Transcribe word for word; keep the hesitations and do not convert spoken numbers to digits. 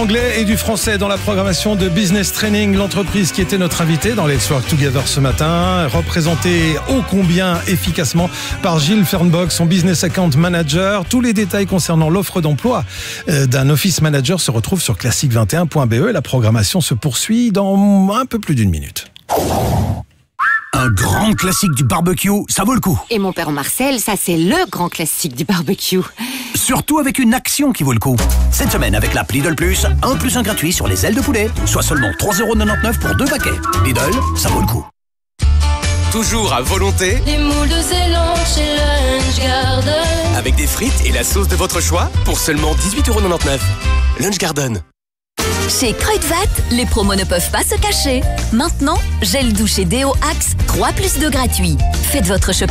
anglais et du français dans la programmation de Business Training. L'entreprise qui était notre invitée dans Let's Work Together ce matin, représentée ô combien efficacement par Gilles Fernbock, son Business Account Manager. Tous les détails concernant l'offre d'emploi d'un Office Manager se retrouvent sur classique vingt et un point b e. La programmation se poursuit dans un peu plus d'une minute. Un grand classique du barbecue, ça vaut le coup. Et mon père Marcel, ça c'est le grand classique du barbecue. Surtout avec une action qui vaut le coup. Cette semaine, avec l'app Lidl Plus, un plus un gratuit sur les ailes de poulet, soit seulement trois euros quatre-vingt-dix-neuf pour deux paquets. Lidl, ça vaut le coup. Toujours à volonté. Les moules de Ceylan chez Lunch Garden. Avec des frites et la sauce de votre choix pour seulement dix-huit euros quatre-vingt-dix-neuf. Lunch Garden. Chez Kruidvat, les promos ne peuvent pas se cacher. Maintenant, gel douche et déo Axe, trois plus deux gratuits. Faites votre shopping